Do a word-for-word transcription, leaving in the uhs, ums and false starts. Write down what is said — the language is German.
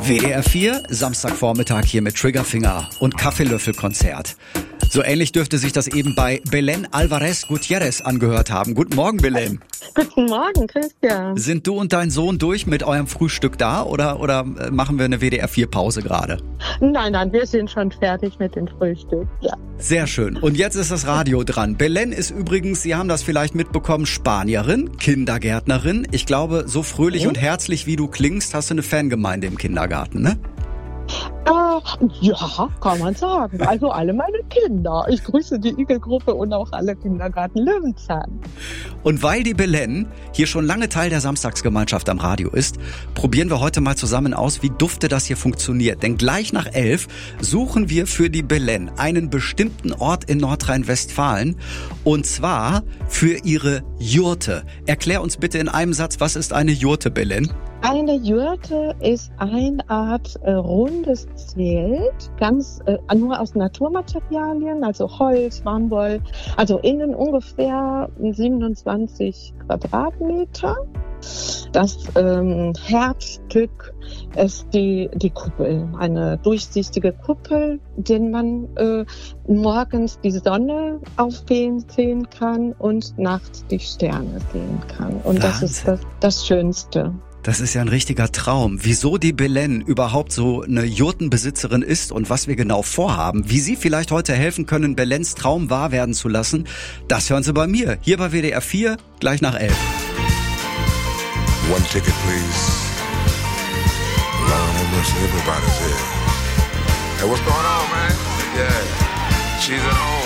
W D R vier, Samstagvormittag hier mit Triggerfinger und Kaffeelöffelkonzert. So ähnlich dürfte sich das eben bei Belén Álvarez Gutiérrez angehört haben. Guten Morgen, Belén. Guten Morgen, Christian. Sind du und dein Sohn durch mit eurem Frühstück da oder, oder machen wir eine W D R vier Pause gerade? Nein, nein, wir sind schon fertig mit dem Frühstück, ja. Sehr schön. Und jetzt ist das Radio dran. Belén ist übrigens, Sie haben das vielleicht mitbekommen, Spanierin, Kindergärtnerin. Ich glaube, so fröhlich Mhm. und herzlich wie du klingst, hast du eine Fangemeinde im Kindergarten, ne? Äh, ja, kann man sagen. Also alle meine Kinder. Ich grüße die Igelgruppe und auch alle Kindergarten Löwenzahn. Und weil die Belén hier schon lange Teil der Samstagsgemeinschaft am Radio ist, probieren wir heute mal zusammen aus, wie dufte das hier funktioniert. Denn gleich nach elf suchen wir für die Belén einen bestimmten Ort in Nordrhein-Westfalen. Und zwar für ihre Jurte. Erklär uns bitte in einem Satz, was ist eine Jurte, Belén? Eine Jurte ist eine Art äh, rundes Zelt, ganz äh, nur aus Naturmaterialien, also Holz, Baumwoll, also innen ungefähr siebenundzwanzig Quadratmeter. Das ähm, Herzstück ist die, die Kuppel, eine durchsichtige Kuppel, den man äh, morgens die Sonne aufgehen sehen kann und nachts die Sterne sehen kann. Und Wahnsinn. Das ist das, das Schönste. Das ist ja ein richtiger Traum. Wieso die Belén überhaupt so eine Jurtenbesitzerin ist und was wir genau vorhaben, wie Sie vielleicht heute helfen können, Beléns Traum wahr werden zu lassen, das hören Sie bei mir, hier bei W D R vier, gleich nach elf. One ticket, please. Lord have mercy, everybody's here. Hey, what's going on, man? Yeah, she's at home.